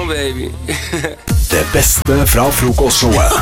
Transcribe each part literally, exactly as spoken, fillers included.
on, baby. Det beste fra frokostshowet.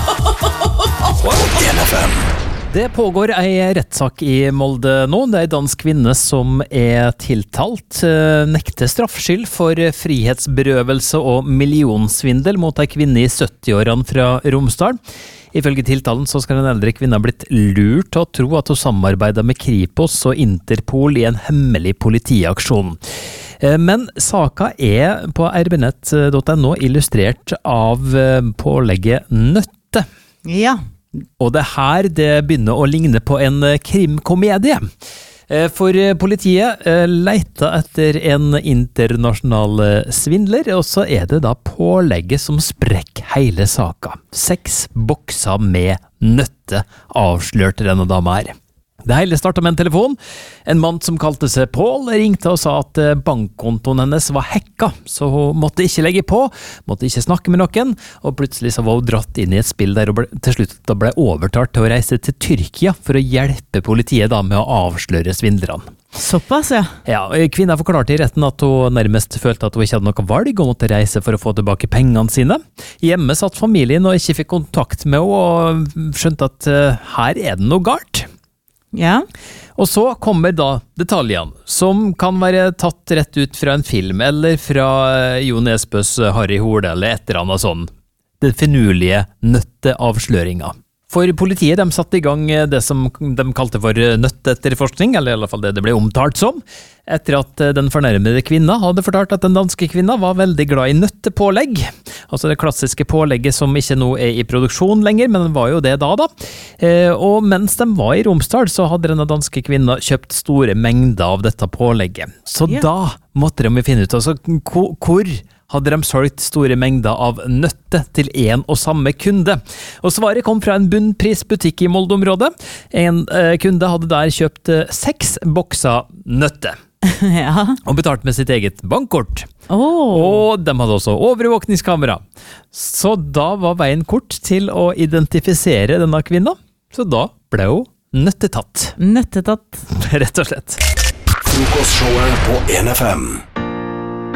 en F M. Det pågår ei rettssak i Molde nå. Det er en dansk kvinne som er tiltalt, nekter straffskyld for frihetsberøvelse og millionsvindel mot ei kvinne i sytti-årene fra Romsdal. Ifølge tiltalen så skal den eldre kvinna ha blitt lurt til å tro at hun samarbeider med Kripos og Interpol i en hemmelig politiaksjon. Men saka er på r b nett punktum n o illustrert av pålegget Nøtte. Ja. Og det her det begynner å ligne på en krimkomedie. For politiet leter etter en internasjonal svindler, og så er det da pålegget som sprekker hele saka. Seks bokser med nøtte avslørte denne dama her. Det hele startet med en telefon. En mann som kalte seg Paul ringte og sa at bankkontoen hennes var hacka, så hun måtte ikke legge på, måtte ikke snakke med noen, og plutselig så var hun dratt inn i et spill der hun ble, til slutt da ble overtalt til å reise til Tyrkia for å hjelpe politiet da med å avsløre svindlerne. Såpass, ja. Ja, kvinna forklarte i retten at hun nærmest følte at hun ikke hadde noe valg og måtte reise for å få tilbake pengene sine. Hjemme satt familien og ikke fikk kontakt med henne og skjønte at uh, her er det noe galt. Ja. Og så kommer da detaljene, som kan være tatt rett ut fra en film, eller fra Jo Nesbøs Harry Hole, eller et eller annet sånn. Det finurlige nøtteavsløringa. For politiet de satte i gang det som de kalte for nøtteetterforskning, eller i alle fall det det ble omtalt som, etter at den fornærmede kvinna hadde fortalt at den danske kvinna var veldig glad i nøttepålegg. Altså det klassiske pålegget som ikke nå er i produksjon lenger, men det var jo det da da. Og mens de var i Romsdal, så hadde denne danske kvinna kjøpt store mengder av dette pålegget. Så ja. Da måtte de finne ut, altså hvor hadde de solgt store mengder av nøtte til en og samme kunde. Og svaret kom fra en bunnprisbutikk i Molde-området. En eh, kunde hadde der kjøpt eh, seks bokser nøtte. Ja. Og betalt med sitt eget bankkort. Oh. Og de hadde også overvåkningskamera. Så da var veien kort til å identifisere denne kvinna. Så da ble hun nøttetatt. Nøttetatt. Rett og slett. Frokostshowet på en F M.